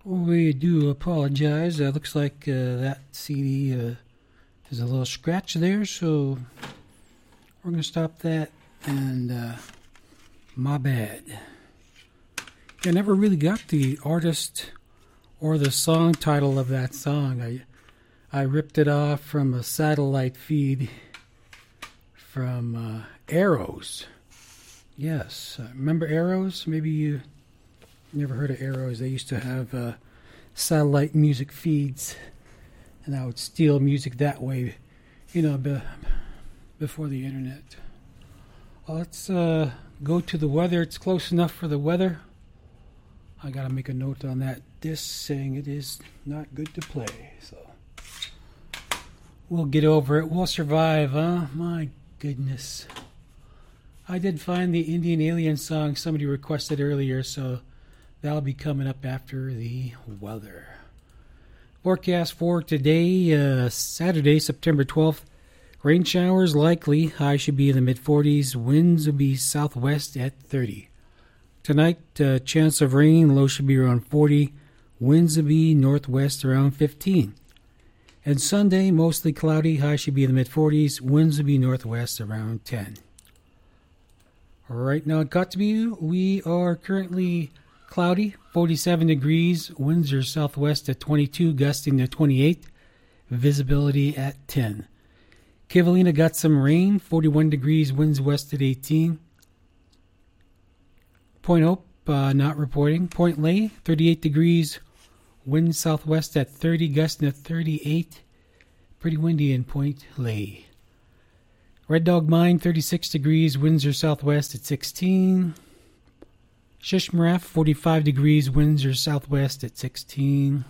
We do apologize. Looks like that CD has a little scratch there, so we're going to stop that. And my bad. I never really got the artist or the song title of that song. I ripped it off from a satellite feed from Arrows. Yes, remember Arrows? Maybe you never heard of Arrows. They used to have satellite music feeds, and I would steal music that way, before the internet. Let's go to the weather. It's close enough for the weather. I gotta make a note on that disc saying it is not good to play, so we'll get over it. We'll survive, huh? My goodness. I did find the Indian Alien song somebody requested earlier, so that'll be coming up after the weather. Forecast for today, Saturday, September 12th. Rain showers likely. High should be in the mid-40s. Winds will be southwest at 30. Tonight, chance of rain. Low should be around 40. Winds will be northwest around 15. And Sunday, mostly cloudy. High should be in the mid-40s. Winds will be northwest around 10. Right now at Kotzebue, we are currently cloudy, 47 degrees. Winds are southwest at 22, gusting to 28. Visibility at 10. Kivalina got some rain, 41 degrees. Winds west at 18. Point Hope, not reporting. Point Lay, 38 degrees. Wind southwest at 30, gusting at 38. Pretty windy in Point Lay. Red Dog Mine, 36 degrees. Winds are southwest at 16. Shishmaref, 45 degrees. Winds are southwest at 16.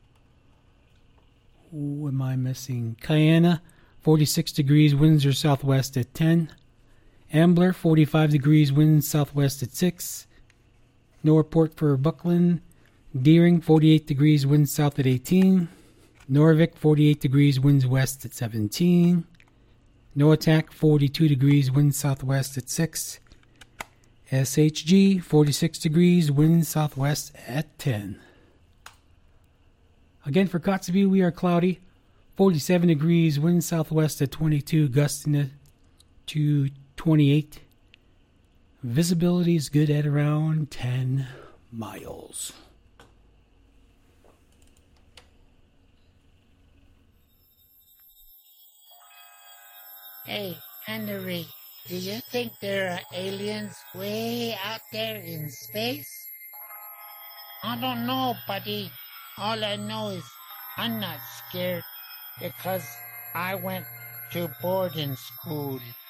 Who am I missing? Cayena, 46 degrees. Winds are southwest at 10. Ambler, 45 degrees. Winds southwest at 6. No report for Buckland. Deering, 48 degrees. Winds south at 18. Norvik, 48 degrees. Winds west at 17. No attack, 42 degrees. Winds southwest at 6. SHG, 46 degrees. Winds southwest at 10. Again, for Kotzebue, we are cloudy. 47 degrees. Winds southwest at 22. Gusting to 28. Visibility is good at around 10 miles. Hey, Henry, do you think there are aliens way out there in space? I don't know, buddy. All I know is I'm not scared because I went to boarding school.